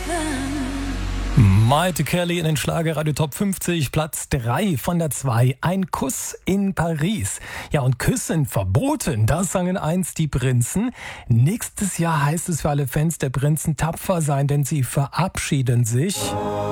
Maite Kelly in den Schlagerradio Top 50, Platz 3 von der 2. Ein Kuss in Paris. Ja, und Küssen verboten, das sangen einst die Prinzen. Nächstes Jahr heißt es für alle Fans der Prinzen tapfer sein, denn sie verabschieden sich.